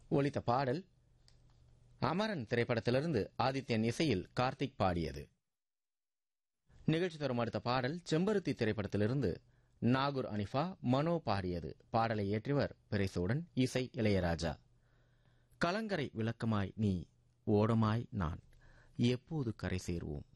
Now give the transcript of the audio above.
ஒலித்த பாடல் அமரன் திரைப்படத்திலிருந்து ஆதித்யன் இசையில் கார்த்திக் பாடியது. நிகழ்ச்சி தரும் அடுத்த பாடல் செம்பருத்தி திரைப்படத்திலிருந்து நாகூர் அனிஃபா மனோ பாடியது. பாடலை இயற்றியவர் பிறைசூடன், இசை இளையராஜா. கலங்கரை விளக்கமாய் நீ, ஓடமாய் நான், எப்போது கரை சேருவோம்.